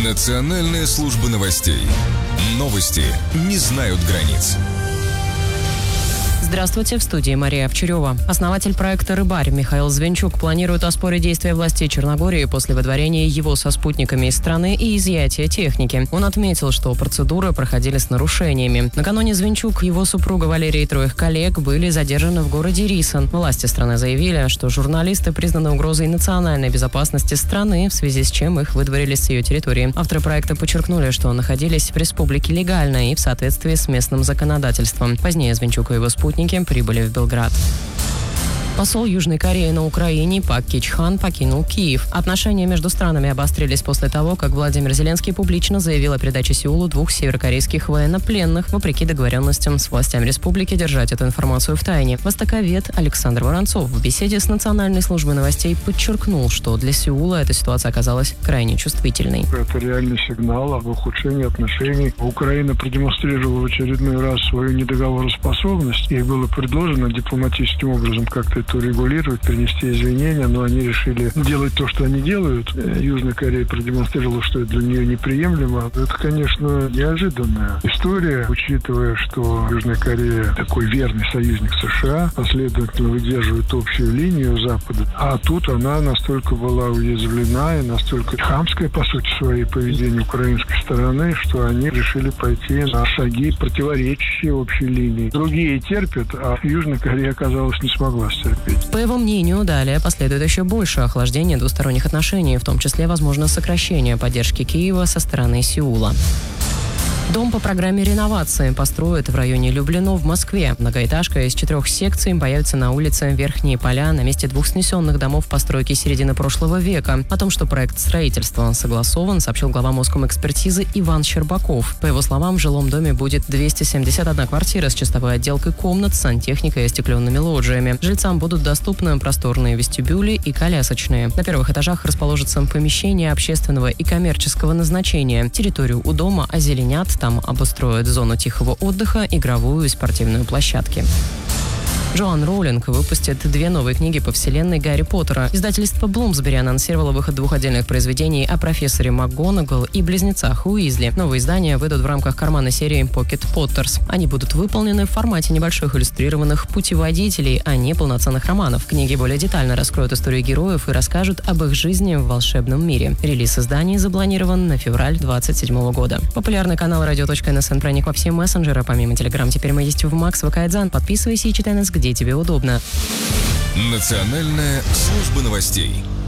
Национальная служба новостей. Новости не знают границ. Здравствуйте, в студии Мария Овчарева. Основатель проекта «Рыбарь» Михаил Звенчук планирует оспорить действия властей Черногории после выдворения его со спутниками из страны и изъятия техники. Он отметил, что процедуры проходили с нарушениями. Накануне Звенчук, его супруга Валерия и троих коллег были задержаны в городе Рисан. Власти страны заявили, что журналисты признаны угрозой национальной безопасности страны, в связи с чем их выдворили с ее территории. Авторы проекта подчеркнули, что находились в республике легально и в соответствии с местным законодательством. Позднее Звенчук и его спутники прибыли в Белград. Посол Южной Кореи на Украине Пак Кич Хан покинул Киев. Отношения между странами обострились после того, как Владимир Зеленский публично заявил о передаче Сеулу 2 северокорейских военнопленных, вопреки договоренностям с властями республики держать эту информацию в тайне. Востоковед Александр Воронцов в беседе с Национальной службой новостей подчеркнул, что для Сеула эта ситуация оказалась крайне чувствительной. Это реальный сигнал об ухудшении отношений. Украина продемонстрировала в очередной раз свою недоговороспособность. Ей было предложено дипломатическим образом как-то это урегулировать, принести извинения, но они решили делать то, что они делают. Южная Корея продемонстрировала, что это для нее неприемлемо. Это, конечно, неожиданная история, учитывая, что Южная Корея такой верный союзник США, последовательно выдерживает общую линию Запада. А тут она настолько была уязвлена и настолько хамская, по сути, своей поведению украинской стороны, что они решили пойти на шаги, противоречащие общей линии. Другие терпят, а Южная Корея, оказалось, не смогла стерпеть. По его мнению, далее последует еще больше охлаждения двусторонних отношений, в том числе, возможно, сокращение поддержки Киева со стороны Сеула. Дом по программе реновации построят в районе Люблино в Москве. Многоэтажка из 4 секций появится на улице Верхние Поля на месте 2 снесенных домов постройки середины прошлого века. О том, что проект строительства согласован, сообщил глава Москоэкспертизы Иван Щербаков. По его словам, в жилом доме будет 271 квартира с чистовой отделкой комнат, сантехникой и остекленными лоджиями. Жильцам будут доступны просторные вестибюли и колясочные. На первых этажах расположатся помещения общественного и коммерческого назначения. Территорию у дома озеленят, там обустроят зону тихого отдыха, игровую и спортивную площадки. Джоан Роулинг выпустит 2 новые книги по вселенной Гарри Поттера. Издательство Блумсбери анонсировало выход 2 отдельных произведений о профессоре МакГонагал и близнецах Уизли. Новые издания выйдут в рамках карманной серии Pocket Potters. Они будут выполнены в формате небольших иллюстрированных путеводителей, а не полноценных романов. Книги более детально раскроют историю героев и расскажут об их жизни в волшебном мире. Релиз изданий запланирован на февраль 2027 года. Популярный канал radio.nsn проник во все мессенджеры. Помимо Telegram, теперь мы есть в Макс, ВК и Дзен. Подписывайся и читай нас где тебе удобно. Национальная служба новостей.